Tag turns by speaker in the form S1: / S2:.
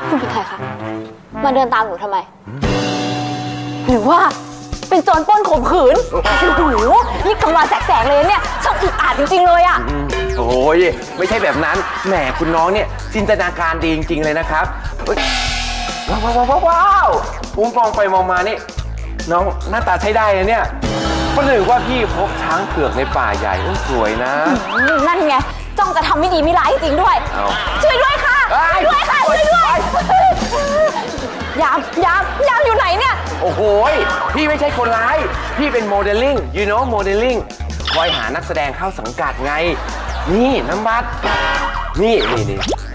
S1: คุณเป็นใครคะมาเดินตามหนูทำไมหรือว่าเป็นโจรปล้นข่มขืนโอ้โหนี่กลางวันแสกๆเลยเนี่ยช่างอุกอาจจริงๆเลยอะ
S2: โอ้ยไม่ใช่แบบนั้นแหมคุณน้องเนี่ยจินตนาการดีจริงๆเลยนะครับว้าวมองไปมองมานี่น้องหน้าตาใช้ได้นะเนี่ยก็หรือว่าพี่พบช้างเผือกในป่าใหญ่สวยนะ
S1: นั่นไงจ้องจะทำไม่ดีไม่ร้ายจริงด้วยช่วยด้วยค่ะช่วยด้วยค่ะช่วยด้วยยามอยู่ไหนเนี่ย
S2: โอ้โหพี่ไม่ใช่คนร้ายพี่เป็นโมเดลลิ่งโมเดลลิ่งคอยหานักแสดงเข้าสังกัดไงนี่น้ำบัตรนี่